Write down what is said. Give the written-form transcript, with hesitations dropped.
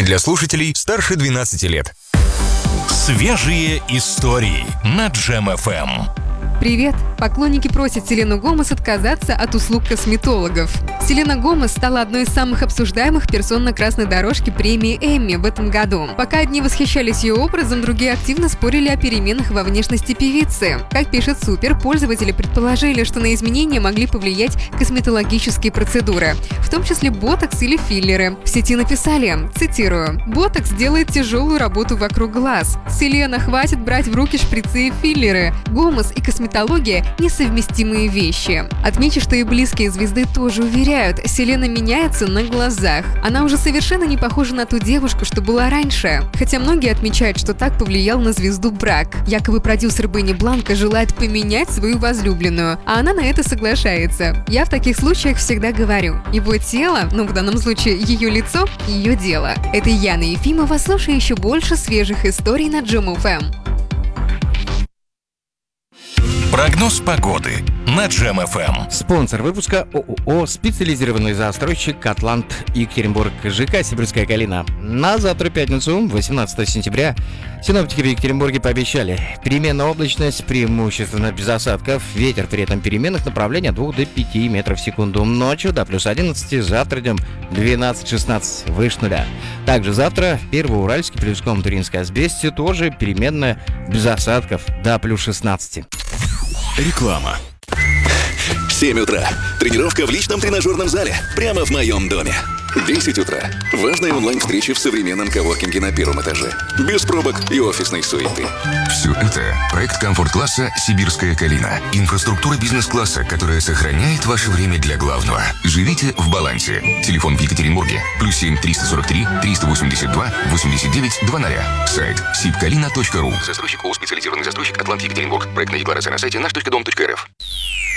Для слушателей старше 12 лет. Свежие истории на Джем ФМ. Привет! Поклонники просят Селену Гомес отказаться от услуг косметологов. Селена Гомес стала одной из самых обсуждаемых персон на красной дорожке премии Эмми в этом году. Пока одни восхищались ее образом, другие активно спорили о переменах во внешности певицы. Как пишет Супер, пользователи предположили, что на изменения могли повлиять косметологические процедуры, в том числе ботокс или филлеры. В сети написали, цитирую, «Ботокс делает тяжелую работу вокруг глаз. Селена, хватит брать в руки шприцы и филлеры. Гомес и косметология – несовместимые вещи». Отмечу, что и близкие звезды тоже уверяют, Селена меняется на глазах. Она уже совершенно не похожа на ту девушку, что была раньше. Хотя многие отмечают, что так повлиял на звезду брак. Якобы продюсер Бенни Бланко желает поменять свою возлюбленную, а она на это соглашается. Я в таких случаях всегда говорю, его тело, в данном случае ее лицо, ее дело. Это Яна Ефимова, слушай еще больше свежих историй на Джем ФМ. Прогноз погоды на Джем ФМ. Спонсор выпуска ООО «Специализированный застройщик Атлант Екатеринбург», ЖК «Сибирская Калина». На завтра, пятницу, 18 сентября, синоптики в Екатеринбурге пообещали переменная облачность, преимущественно без осадков, ветер при этом переменных направлений от 2 до 5 метров в секунду. Ночью до плюс 11, завтра днем 12-16, выше нуля. Также завтра в Первоуральске, Плюском, Туринской Асбесте тоже переменная без осадков до плюс 16. Реклама. 7 утра. Тренировка в личном тренажерном зале. Прямо в моем доме. 10 утра. Важная онлайн-встреча в современном коворкинге на первом этаже. Без пробок и офисной суеты. Все это проект комфорт-класса «Сибирская Калина». Инфраструктура бизнес-класса, которая сохраняет ваше время для главного. Живите в балансе. Телефон в Екатеринбурге. +7 343 382 89 00. Сайт sibkalina.ru. Застройщик ООО «Специализированный застройщик Атлант Екатеринбург». Проектная декларация на сайте наш.дом.рф.